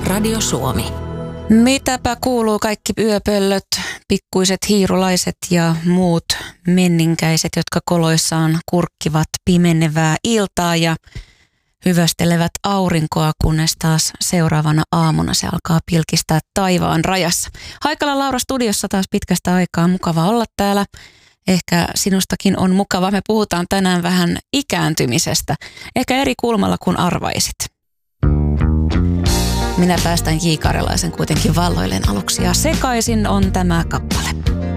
Radio Suomi. Mitäpä kuuluu kaikki yöpöllöt, pikkuiset hiirulaiset ja muut menninkäiset, jotka koloissaan kurkkivat pimenevää iltaa ja hyvästelevät aurinkoa, kunnes taas seuraavana aamuna se alkaa pilkistää taivaan rajassa. Haikala Laura studiossa taas pitkästä aikaa, mukava olla täällä. Ehkä sinustakin on mukava. Me puhutaan tänään vähän ikääntymisestä, ehkä eri kulmalla kuin arvaisit. Minä päästän J. Karjalaisen kuitenkin valloilleen aluksi ja sekaisin on tämä kappale.